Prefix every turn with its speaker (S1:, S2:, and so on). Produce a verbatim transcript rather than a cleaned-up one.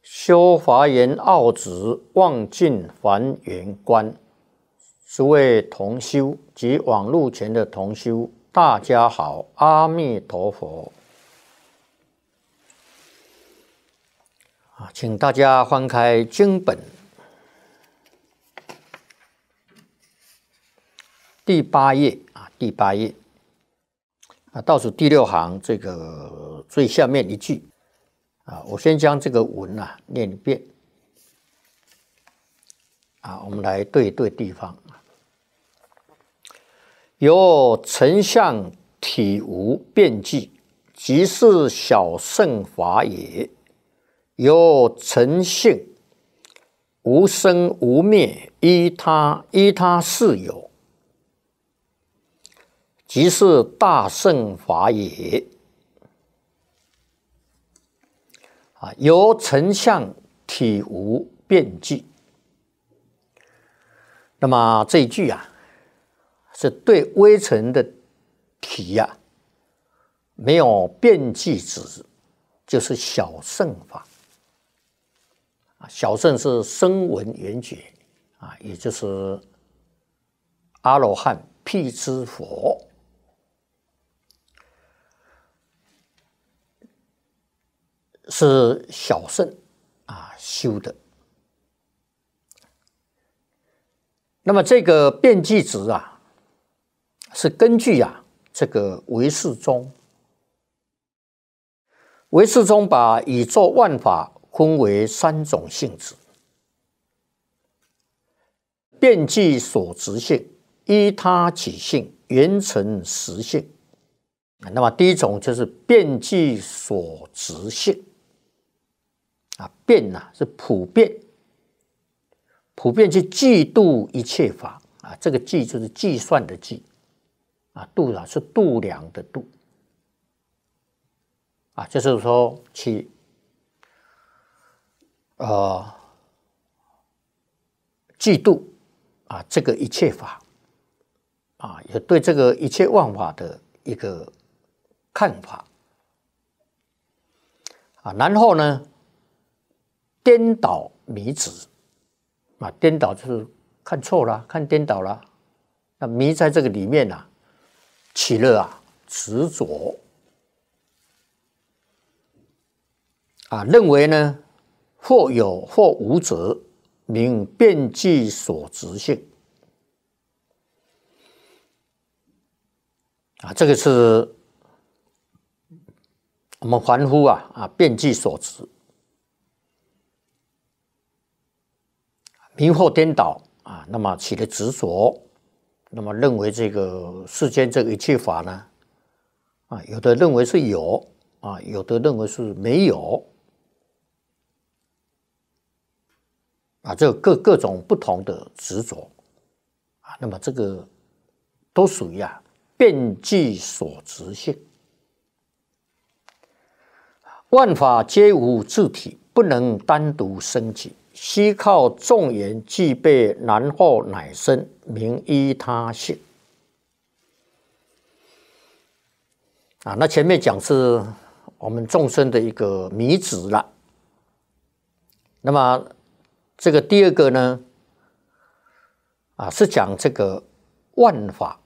S1: 修华严奥旨，望尽还原观。诸位同修及网络前的同修，大家好，阿弥陀佛。啊，请大家翻开经本第八页啊，第八页啊，倒数第六行这个最下面一句啊，我先将这个文啊念一遍啊，我们来对对地方。由成相体无变计，即是小乘法也；由成性无生无灭，依他依他事有，即是大乘法也。啊，由成相体无变计。那么这一句啊，是对微尘的体呀、啊，没有变计止，就是小乘法。小乘是声闻缘觉啊，也就是阿罗汉、辟支佛。是小乘啊修的。那么这个变计止啊，是根据啊这个唯识宗，唯识宗把宇宙万法分为三种性质：变计所执性、依他起性、缘成实性。那么第一种就是变计所执性。啊，变呐、啊、是普遍，普遍去计度一切法啊，这个计就是计算的计，啊，度啊是度量的度，啊，就是说去呃计度啊这个一切法，啊，也对这个一切万法的一个看法，啊，然后呢？颠倒迷执啊，颠倒就是看错了，看颠倒了。那迷在这个里面啊，起了啊执着啊，认为呢或有或无者，名变计所执性啊，这个是我们凡夫啊啊变计所执。迷惑颠倒啊，那么起了执着，那么认为这个世间这个一切法呢，啊，有的认为是有啊，有的认为是没有啊，这各各种不同的执着啊，那么这个都属于啊变计所执性。万法皆无自体，不能单独生起。悉靠众缘具备，然后乃生，名依他性。啊，那前面讲是我们众生的一个迷执了。那么这个第二个呢，啊，是讲这个万法